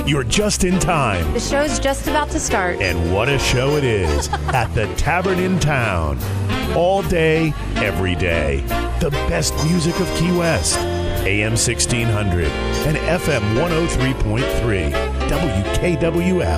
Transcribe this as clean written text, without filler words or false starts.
You're just in time. The show's just about to start. And what a show it is at the Tavern in Town. All day, every day. The best music of Key West. AM 1600 and FM 103.3 WKWF.